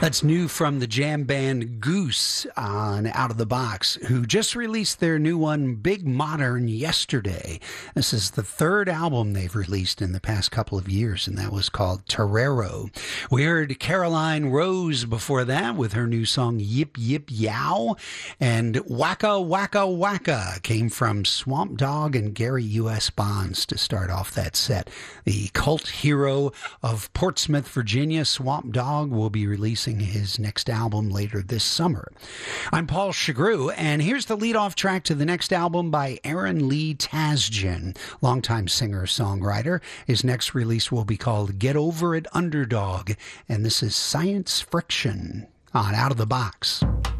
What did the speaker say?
That's new from the jam band Goose on Out of the Box, who just released their new one, Big Modern, yesterday. This is the third album they've released in the past couple of years, and that was called Torero. We heard Caroline Rose before that with her new song Yip Yip Yow, and Waka Waka Waka came from Swamp Dogg and Gary U.S. Bonds to start off that set. The cult hero of Portsmouth, Virginia, Swamp Dogg, will be releasing his next album later this summer. I'm Paul Chagru, and here's the lead-off track to the next album by Aaron Lee Tasjan, longtime singer-songwriter. His next release will be called Get Over It, Underdog, and this is Science Friction on Out of the Box.